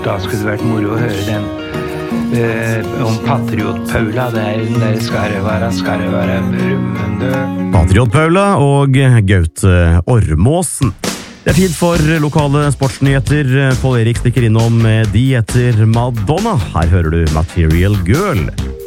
da skulle det vært moro å høre den om Patriot-Paula. Der skal det være brummende. Patriot-Paula og Gaute Ormåsen. Det tid for lokale sportsnyheter. Pål Erik stikker innom de etter Madonna. Her hører du Material Girl.